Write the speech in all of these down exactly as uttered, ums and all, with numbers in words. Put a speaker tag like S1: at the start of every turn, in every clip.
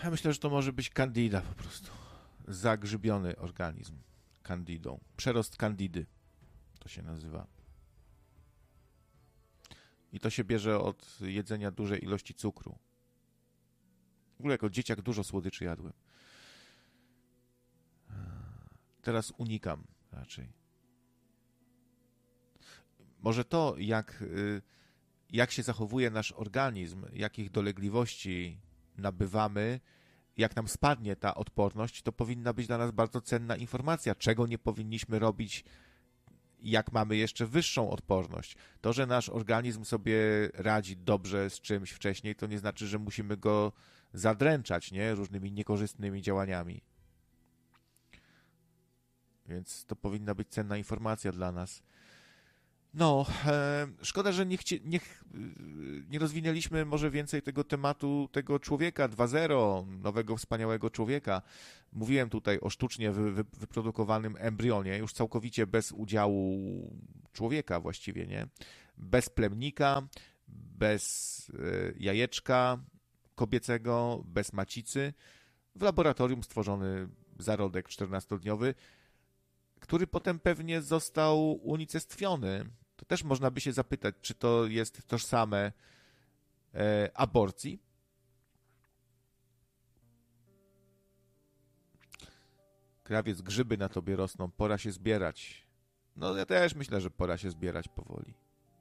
S1: Ja myślę, że to może być candida po prostu. Zagrzybiony organizm candidą. Przerost candidy to się nazywa. I to się bierze od jedzenia dużej ilości cukru. W ogóle jako dzieciak dużo słodyczy jadłem. Teraz unikam raczej. Może to, jak, jak się zachowuje nasz organizm, jakich dolegliwości nabywamy, jak nam spadnie ta odporność, to powinna być dla nas bardzo cenna informacja, czego nie powinniśmy robić, jak mamy jeszcze wyższą odporność. To, że nasz organizm sobie radzi dobrze z czymś wcześniej, to nie znaczy, że musimy go zadręczać, nie? Różnymi niekorzystnymi działaniami. Więc to powinna być cenna informacja dla nas. No, e, szkoda, że nie, chci, nie, nie rozwinęliśmy może więcej tego tematu, tego człowieka dwa zero, nowego wspaniałego człowieka. Mówiłem tutaj o sztucznie wy, wy, wyprodukowanym embrionie, już całkowicie bez udziału człowieka właściwie, nie? Bez plemnika, bez e, jajeczka kobiecego, bez macicy. W laboratorium stworzony zarodek czternastodniowy, który potem pewnie został unicestwiony. To też można by się zapytać, czy to jest tożsame e, aborcji. Krawiec, grzyby na tobie rosną, pora się zbierać. No ja też myślę, że pora się zbierać powoli.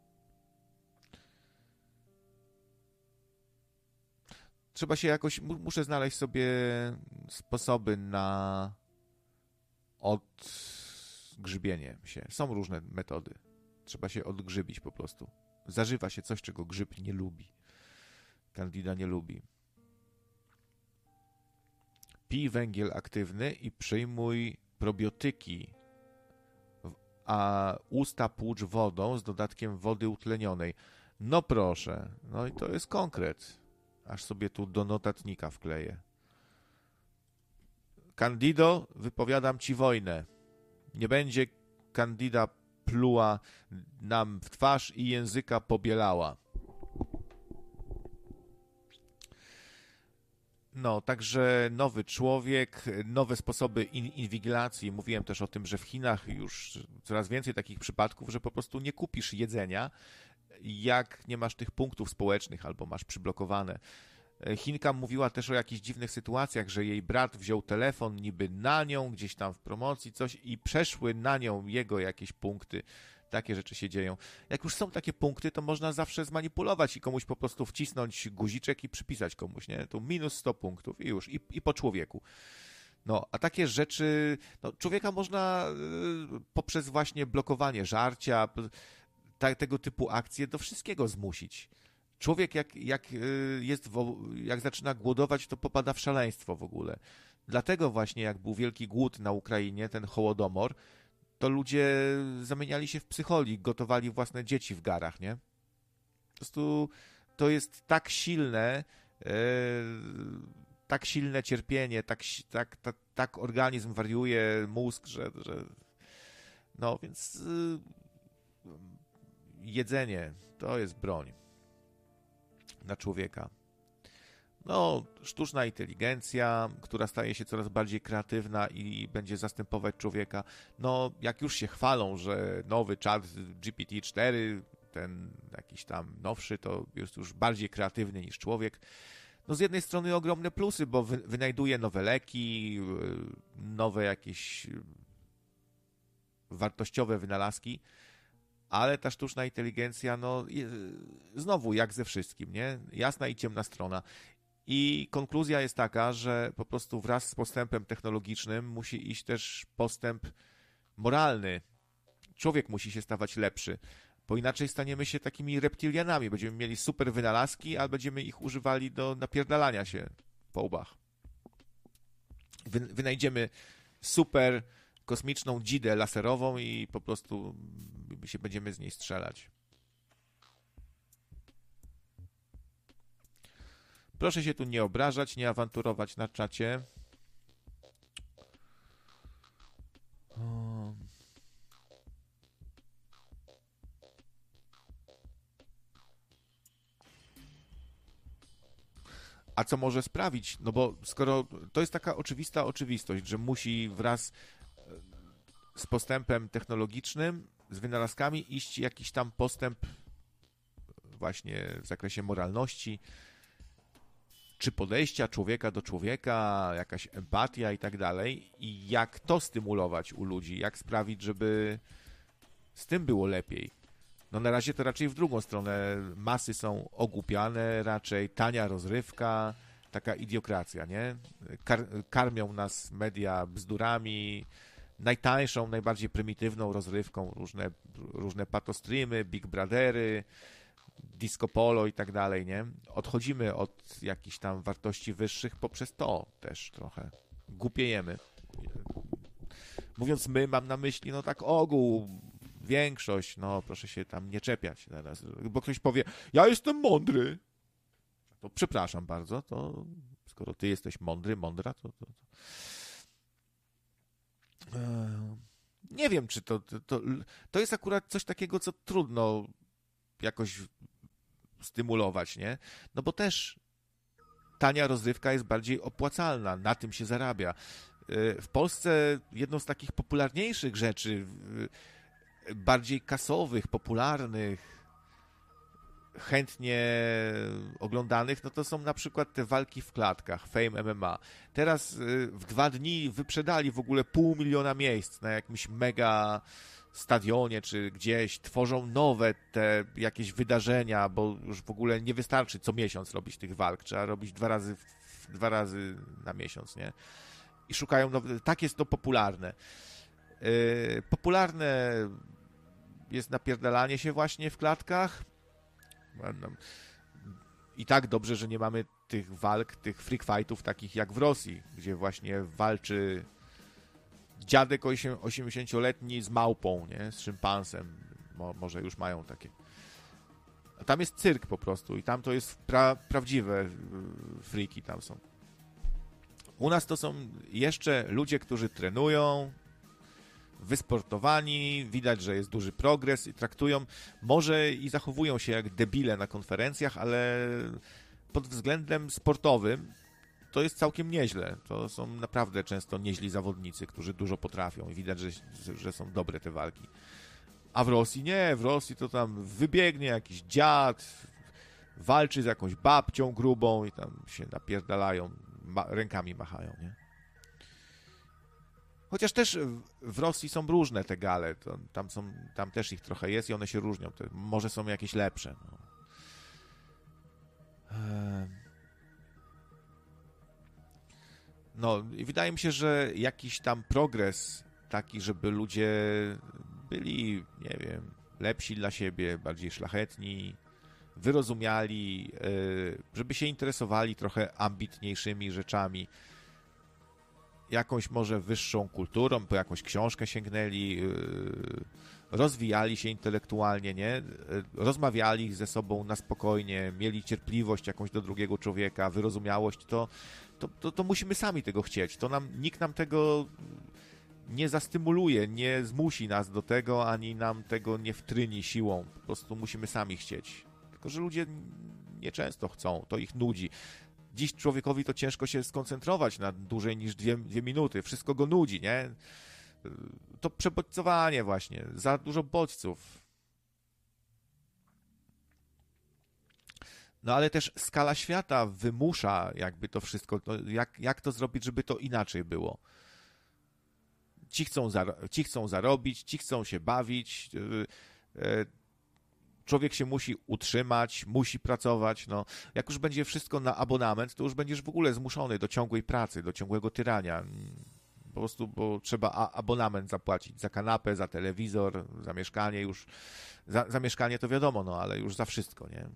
S1: Trzeba się jakoś, muszę znaleźć sobie sposoby na odgrzybienie się. Są różne metody. Trzeba się odgrzybić po prostu. Zażywa się coś, czego grzyb nie lubi. Candida nie lubi. Pij węgiel aktywny i przyjmuj probiotyki, a usta płucz wodą z dodatkiem wody utlenionej. No proszę. No i to jest konkret. Aż sobie tu do notatnika wkleję. Candido, wypowiadam ci wojnę. Nie będzie Candida pluła nam w twarz i języka pobielała. No, także nowy człowiek, nowe sposoby in- inwigilacji. Mówiłem też o tym, że w Chinach już coraz więcej takich przypadków, że po prostu nie kupisz jedzenia, jak nie masz tych punktów społecznych albo masz przyblokowane. Chinka mówiła też o jakichś dziwnych sytuacjach, że jej brat wziął telefon niby na nią, gdzieś tam w promocji coś i przeszły na nią jego jakieś punkty. Takie rzeczy się dzieją. Jak już są takie punkty, to można zawsze zmanipulować i komuś po prostu wcisnąć guziczek i przypisać komuś, nie? Tu minus sto punktów i już, i, i po człowieku. No, a takie rzeczy, no, człowieka można y, poprzez właśnie blokowanie żarcia, ta, tego typu akcje do wszystkiego zmusić. Człowiek jak, jak, jest w, jak zaczyna głodować, to popada w szaleństwo w ogóle. Dlatego właśnie jak był wielki głód na Ukrainie, ten Hołodomor, to ludzie zamieniali się w psycholi, gotowali własne dzieci w garach, nie? Po prostu to jest tak silne, e, tak silne cierpienie, tak, tak, tak, tak organizm wariuje, mózg, że, że no więc y, jedzenie to jest broń na człowieka. No, sztuczna inteligencja, która staje się coraz bardziej kreatywna i będzie zastępować człowieka. No, jak już się chwalą, że nowy czat G P T cztery, ten jakiś tam nowszy, to jest już bardziej kreatywny niż człowiek. No, z jednej strony ogromne plusy, bo wy, wynajduje nowe leki, nowe jakieś wartościowe wynalazki, ale ta sztuczna inteligencja, no znowu jak ze wszystkim, nie? Jasna i ciemna strona. I konkluzja jest taka, że po prostu wraz z postępem technologicznym musi iść też postęp moralny. Człowiek musi się stawać lepszy, bo inaczej staniemy się takimi reptilianami. Będziemy mieli super wynalazki, a będziemy ich używali do napierdalania się po łbach. Wy, wynajdziemy super kosmiczną dzidę laserową i po prostu się będziemy z niej strzelać. Proszę się tu nie obrażać, nie awanturować na czacie. O. A co może sprawić? No bo skoro to jest taka oczywista oczywistość, że musi wraz z postępem technologicznym, z wynalazkami iść jakiś tam postęp właśnie w zakresie moralności, czy podejścia człowieka do człowieka, jakaś empatia i tak dalej. I jak to stymulować u ludzi? Jak sprawić, żeby z tym było lepiej? No na razie to raczej w drugą stronę. Masy są ogłupiane, raczej tania rozrywka, taka idiokracja, nie? Kar karmią nas media bzdurami, najtańszą, najbardziej prymitywną rozrywką, różne, różne patostreamy, Big Brothery, disco polo i tak dalej, nie? Odchodzimy od jakichś tam wartości wyższych poprzez to też trochę. Głupiejemy. Mówiąc my, mam na myśli, no tak ogół, większość, no proszę się tam nie czepiać teraz, bo ktoś powie, ja jestem mądry. To przepraszam bardzo, to skoro ty jesteś mądry, mądra, to... to, to... Nie wiem, czy to, to... To jest akurat coś takiego, co trudno jakoś stymulować, nie? No bo też tania rozrywka jest bardziej opłacalna, na tym się zarabia. W Polsce jedną z takich popularniejszych rzeczy, bardziej kasowych, popularnych, chętnie oglądanych, no to są na przykład te walki w klatkach, Fame M M A. Teraz w dwa dni wyprzedali w ogóle pół miliona miejsc na jakimś mega stadionie czy gdzieś, tworzą nowe te jakieś wydarzenia, bo już w ogóle nie wystarczy co miesiąc robić tych walk, trzeba robić dwa razy, dwa razy na miesiąc, nie? I szukają nowych, tak jest to popularne. Yy, popularne jest napierdalanie się właśnie w klatkach. I tak dobrze, że nie mamy tych walk, tych freak fightów takich jak w Rosji, gdzie właśnie walczy dziadek osiemdziesięcioletni z małpą, nie? Z szympansem. Mo, może już mają takie. A tam jest cyrk po prostu i tam to jest pra, prawdziwe freaki tam są. U nas to są jeszcze ludzie, którzy trenują, wysportowani, widać, że jest duży progres i traktują, może i zachowują się jak debile na konferencjach, ale pod względem sportowym to jest całkiem nieźle. To są naprawdę często nieźli zawodnicy, którzy dużo potrafią i widać, że, że są dobre te walki. A w Rosji nie, w Rosji to tam wybiegnie jakiś dziad, walczy z jakąś babcią grubą i tam się napierdalają, ma, rękami machają, nie? Chociaż też w Rosji są różne te gale, to tam, są, tam też ich trochę jest i one się różnią. To może są jakieś lepsze. No. no i wydaje mi się, że jakiś tam progres taki, żeby ludzie byli, nie wiem, lepsi dla siebie, bardziej szlachetni, wyrozumiali, żeby się interesowali trochę ambitniejszymi rzeczami, jakąś może wyższą kulturą, po jakąś książkę sięgnęli, rozwijali się intelektualnie, nie? Rozmawiali ze sobą na spokojnie, mieli cierpliwość jakąś do drugiego człowieka, wyrozumiałość, to, to, to, to musimy sami tego chcieć. To nam, nikt nam tego nie zastymuluje, nie zmusi nas do tego, ani nam tego nie wtryni siłą. Po prostu musimy sami chcieć. Tylko że ludzie nieczęsto chcą, to ich nudzi. Dziś człowiekowi to ciężko się skoncentrować na dłużej niż dwie, dwie minuty. Wszystko go nudzi, nie? To przebodźcowanie właśnie. Za dużo bodźców. No ale też skala świata wymusza jakby to wszystko. No, jak, jak to zrobić, żeby to inaczej było? Ci chcą, zaro- ci chcą zarobić, ci chcą się bawić. Yy, yy, Człowiek się musi utrzymać, musi pracować. No, jak już będzie wszystko na abonament, to już będziesz w ogóle zmuszony do ciągłej pracy, do ciągłego tyrania. Po prostu, bo trzeba abonament zapłacić za kanapę, za telewizor, za mieszkanie już. Za, za mieszkanie to wiadomo, no ale już za wszystko, nie?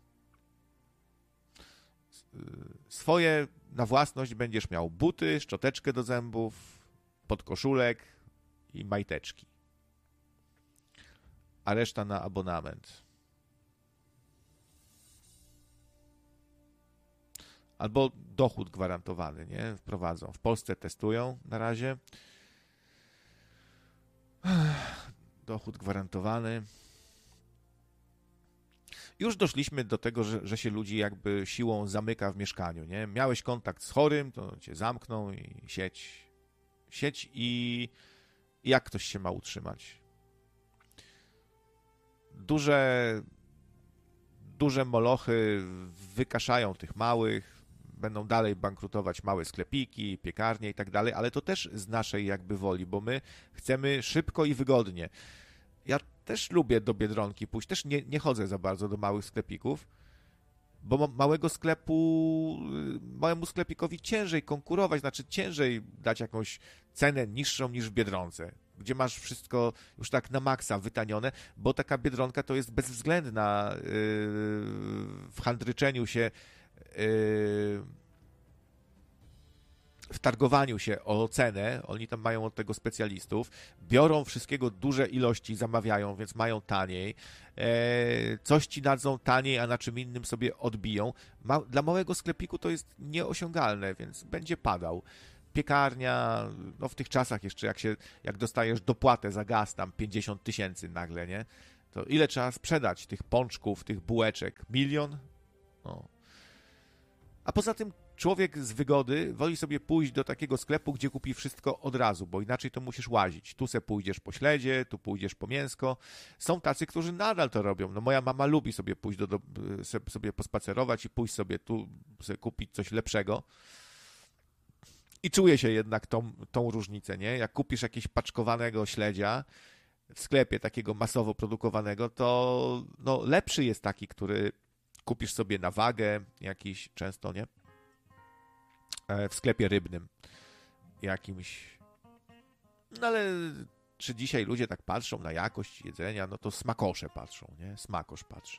S1: Swoje na własność będziesz miał buty, szczoteczkę do zębów, podkoszulek i majteczki. A reszta na abonament. Albo dochód gwarantowany, nie? Wprowadzą. W Polsce testują na razie. Dochód gwarantowany. Już doszliśmy do tego, że, że się ludzi jakby siłą zamyka w mieszkaniu, nie? Miałeś kontakt z chorym, to cię zamkną i sieć. Sieć i jak ktoś się ma utrzymać? Duże, duże molochy wykaszają tych małych, będą dalej bankrutować małe sklepiki, piekarnie i tak dalej, ale to też z naszej jakby woli, bo my chcemy szybko i wygodnie. Ja też lubię do Biedronki pójść, też nie, nie chodzę za bardzo do małych sklepików, bo małego sklepu, małemu sklepikowi ciężej konkurować, znaczy ciężej dać jakąś cenę niższą niż w Biedronce, gdzie masz wszystko już tak na maksa wytanione, bo taka Biedronka to jest bezwzględna yy, w handryczeniu się, yy, w targowaniu się o cenę, oni tam mają od tego specjalistów, biorą wszystkiego duże ilości, zamawiają, więc mają taniej, e, coś ci dadzą taniej, a na czym innym sobie odbiją. Ma, dla małego sklepiku to jest nieosiągalne, więc będzie padał. Piekarnia, no w tych czasach jeszcze, jak się, jak dostajesz dopłatę za gaz, tam pięćdziesiąt tysięcy nagle, nie? To ile trzeba sprzedać tych pączków, tych bułeczek? Milion? No. A poza tym człowiek z wygody woli sobie pójść do takiego sklepu, gdzie kupi wszystko od razu, bo inaczej to musisz łazić. Tu se pójdziesz po śledzie, tu pójdziesz po mięsko. Są tacy, którzy nadal to robią. No moja mama lubi sobie pójść do, do sobie pospacerować i pójść sobie tu sobie kupić coś lepszego. I czuje się jednak tą, tą różnicę, nie? Jak kupisz jakiegoś paczkowanego śledzia w sklepie takiego masowo produkowanego, to no, lepszy jest taki, który kupisz sobie na wagę jakiś często, nie? W sklepie rybnym jakimś. No ale czy dzisiaj ludzie tak patrzą na jakość jedzenia? No to smakosze patrzą, nie? Smakosz patrzy.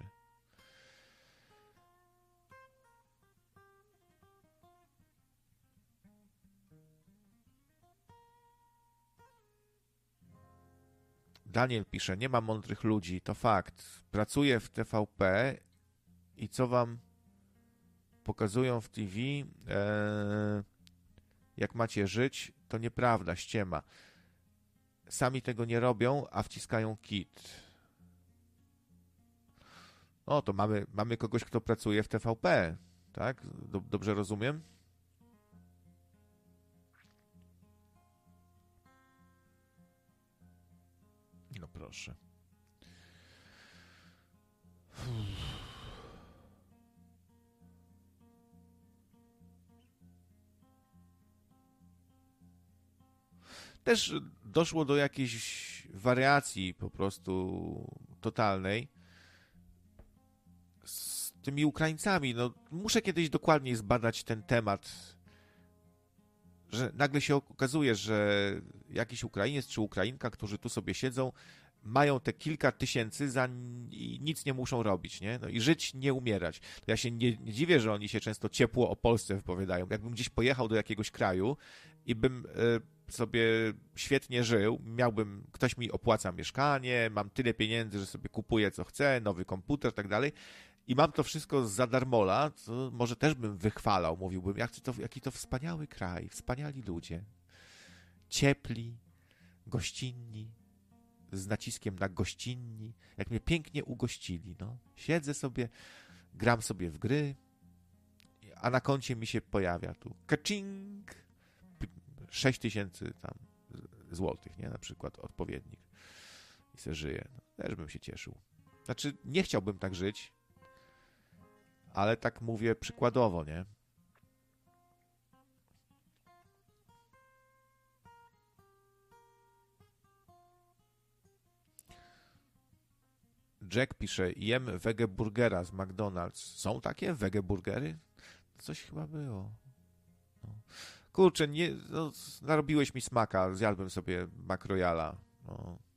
S1: Daniel pisze, nie ma mądrych ludzi, to fakt. Pracuję w T V P i co wam pokazują w T V, ee, jak macie żyć, to nieprawda, ściema. Sami tego nie robią, a wciskają kit. O, to mamy, mamy kogoś, kto pracuje w T V P, tak? Dobrze rozumiem? No proszę. Też doszło do jakiejś wariacji po prostu totalnej z tymi Ukraińcami. No, muszę kiedyś dokładniej zbadać ten temat, że nagle się okazuje, że jakiś Ukrainiec czy Ukrainka, którzy tu sobie siedzą, mają te kilka tysięcy za i nic nie muszą robić, nie? No i żyć, nie umierać. To ja się nie, nie dziwię, że oni się często ciepło o Polsce wypowiadają. Jakbym gdzieś pojechał do jakiegoś kraju i bym y, sobie świetnie żył, miałbym, ktoś mi opłaca mieszkanie, mam tyle pieniędzy, że sobie kupuję co chcę, nowy komputer, tak dalej, i mam to wszystko za darmola, to może też bym wychwalał, mówiłbym, jak to, jaki to wspaniały kraj, wspaniali ludzie, ciepli, gościnni, z naciskiem na gościnni, jak mnie pięknie ugościli, no. Siedzę sobie, gram sobie w gry, a na koncie mi się pojawia tu kaczing, sześć tysięcy tam złotych, nie, na przykład odpowiednik i se żyję, no, też bym się cieszył. Znaczy, nie chciałbym tak żyć, ale tak mówię przykładowo, nie? Jack pisze, jem wegeburgera z McDonald's. Są takie wegeburgery? Coś chyba było. No. Kurczę, nie, no, narobiłeś mi smaka, zjadłbym sobie Mac Royala. No.